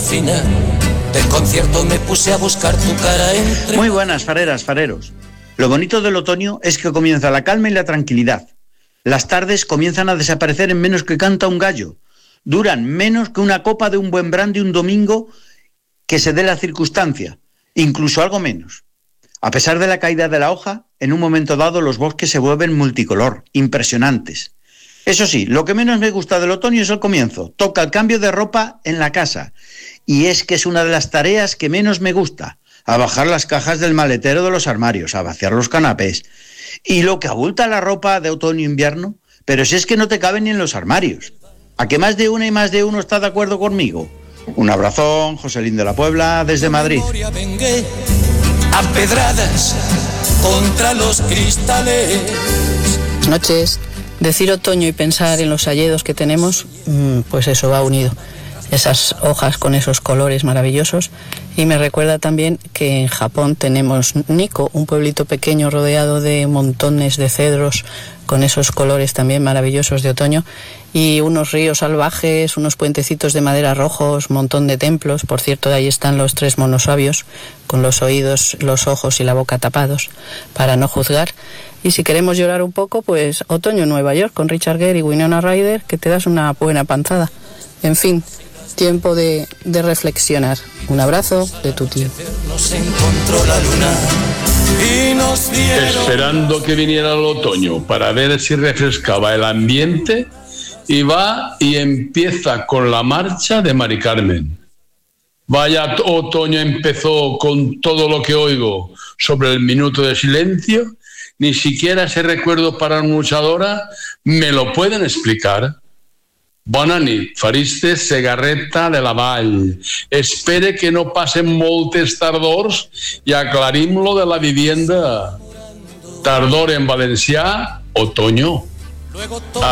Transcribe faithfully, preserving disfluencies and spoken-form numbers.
final del concierto me puse a buscar tu cara entre... Muy buenas, fareras, fareros. Lo bonito del otoño es que comienza la calma y la tranquilidad. Las tardes comienzan a desaparecer en menos que canta un gallo. Duran menos que una copa de un buen brandy un domingo que se dé la circunstancia, incluso algo menos. A pesar de la caída de la hoja, en un momento dado los bosques se vuelven multicolor, impresionantes. Eso sí, lo que menos me gusta del otoño es el comienzo. Toca el cambio de ropa en la casa. Y es que es una de las tareas que menos me gusta. A bajar las cajas del maletero de los armarios, a vaciar los canapés. Y lo que abulta la ropa de otoño-invierno, pero si es que no te cabe ni en los armarios. ¿A que más de una y más de uno está de acuerdo conmigo? Un abrazón, Joselín de la Puebla, desde Madrid. A pedradas contra los cristales. Buenas noches. Decir otoño y pensar en los hayedos que tenemos, pues eso va unido. Esas hojas con esos colores maravillosos. Y me recuerda también que en Japón tenemos Nikko, un pueblito pequeño rodeado de montones de cedros con esos colores también maravillosos de otoño, y unos ríos salvajes, unos puentecitos de madera rojos, montón de templos. Por cierto, ahí están los tres monosabios con los oídos, los ojos y la boca tapados para no juzgar. Y si queremos llorar un poco, pues Otoño en Nueva York con Richard Gere y Winona Ryder, que te das una buena panzada. En fin, tiempo de, de reflexionar. Un abrazo de tu tío. Nos encontró la luna y nos dieron... Esperando que viniera el otoño para ver si refrescaba el ambiente, y va y empieza con la marcha de Mari Carmen. Vaya otoño empezó con todo lo que oigo sobre el minuto de silencio. Ni siquiera ese recuerdo para una luchadora me lo pueden explicar. Bona nit, Fariste Segarreta de la Vall. Espere que no passen moltes tardors i aclarim lo de la vivienda. Tardor en valencià, otoño.